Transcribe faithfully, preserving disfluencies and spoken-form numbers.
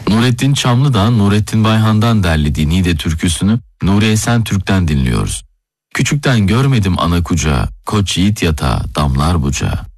Nurettin Çamlı'da Nurettin Bayhan'dan derlediği Niğde türküsünü Nuri Esen Türk'ten dinliyoruz. Küçükten görmedim ana kucağı, koç yiğit yatağı, damlar bucağı.